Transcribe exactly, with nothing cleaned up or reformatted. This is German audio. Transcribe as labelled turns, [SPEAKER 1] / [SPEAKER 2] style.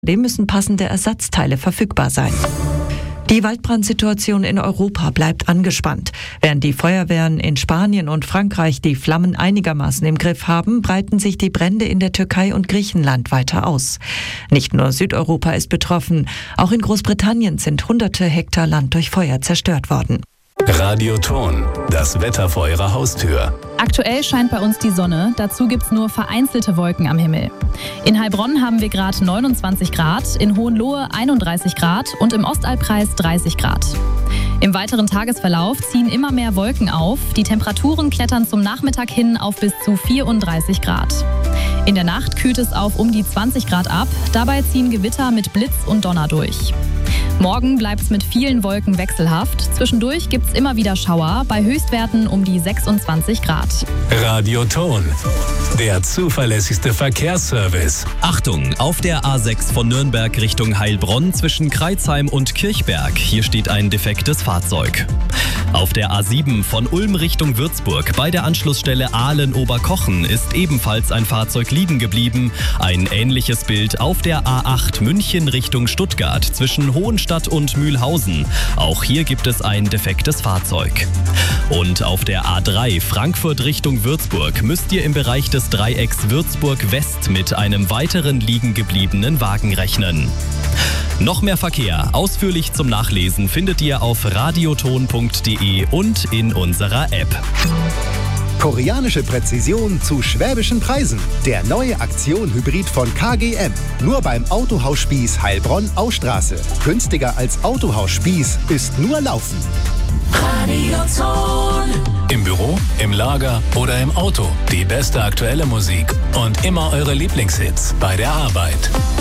[SPEAKER 1] Dem müssen passende Ersatzteile verfügbar sein. Die Waldbrandsituation in Europa bleibt angespannt. Während die Feuerwehren in Spanien und Frankreich die Flammen einigermaßen im Griff haben, breiten sich die Brände in der Türkei und Griechenland weiter aus. Nicht nur Südeuropa ist betroffen, auch in Großbritannien sind hunderte Hektar Land durch Feuer zerstört worden.
[SPEAKER 2] Radio Ton, das Wetter vor Ihrer Haustür.
[SPEAKER 3] Aktuell scheint bei uns die Sonne, dazu gibt's nur vereinzelte Wolken am Himmel. In Heilbronn haben wir gerade neunundzwanzig Grad, in Hohenlohe einunddreißig Grad und im Ostalbkreis dreißig Grad. Im weiteren Tagesverlauf ziehen immer mehr Wolken auf, die Temperaturen klettern zum Nachmittag hin auf bis zu vierunddreißig Grad. In der Nacht kühlt es auf um die zwanzig Grad ab, dabei ziehen Gewitter mit Blitz und Donner durch. Morgen bleibt es mit vielen Wolken wechselhaft. Zwischendurch gibt es immer wieder Schauer, bei Höchstwerten um die sechsundzwanzig Grad.
[SPEAKER 2] Radio Ton, der zuverlässigste Verkehrsservice.
[SPEAKER 4] Achtung, auf der A sechs von Nürnberg Richtung Heilbronn zwischen Kreuzheim und Kirchberg. Hier steht ein defektes Fahrzeug. Auf der A sieben von Ulm Richtung Würzburg bei der Anschlussstelle Ahlen-Oberkochen ist ebenfalls ein Fahrzeug liegen geblieben. Ein ähnliches Bild auf der A acht München Richtung Stuttgart zwischen Hohenstadt und Mühlhausen. Auch hier gibt es ein defektes Fahrzeug. Und auf der A drei Frankfurt Richtung Würzburg müsst ihr im Bereich des Dreiecks Würzburg West mit einem weiteren liegen gebliebenen Wagen rechnen. Noch mehr Verkehr, ausführlich zum Nachlesen, findet ihr auf radioton punkt de und in unserer App.
[SPEAKER 5] Koreanische Präzision zu schwäbischen Preisen. Der neue Aktion Hybrid von K G M. Nur beim Autohaus Spieß Heilbronn-Ausstraße. Günstiger als Autohaus Spieß ist nur Laufen.
[SPEAKER 2] Radioton. Im Büro, im Lager oder im Auto. Die beste aktuelle Musik und immer eure Lieblingshits bei der Arbeit.